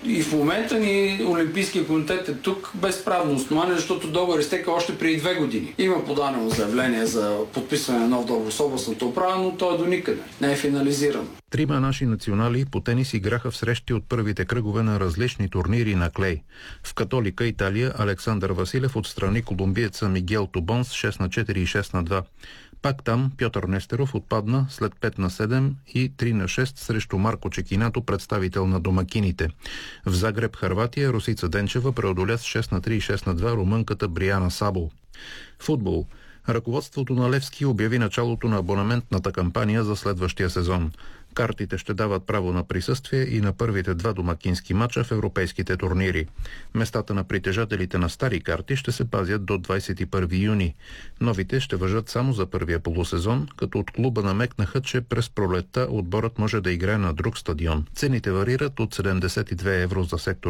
И в момента ни Олимпийския комитет е тук без правно основание, защото договор изтека още преди 2 години. Има подадено заявление за подписване на нов договор с областната управа, но то е до никъде. Не е финализирано. 3 наши национали по тенис играха в срещи от първите кръгове на различни турнири на клей. В Католика, Италия, Александър Василев отстрани колумбиеца Мигел Тубон с 6-4 и 6-2. Пак там Пьотър Нестеров отпадна след 5-7 и 3-6 срещу Марко Чекинато, представител на домакините. В Загреб, Хърватия, Росица Денчева преодоля с 6-3 и 6-2 румънката Бриана Сабо. Футбол. Ръководството на Левски обяви началото на абонаментната кампания за следващия сезон. Картите ще дават право на присъствие и на първите 2 домакински мача в европейските турнири. Местата на притежателите на стари карти ще се пазят до 21 юни. Новите ще важат само за първия полусезон, като от клуба намекнаха, че през пролетта отборът може да играе на друг стадион. Цените варират от 72 евро за сектор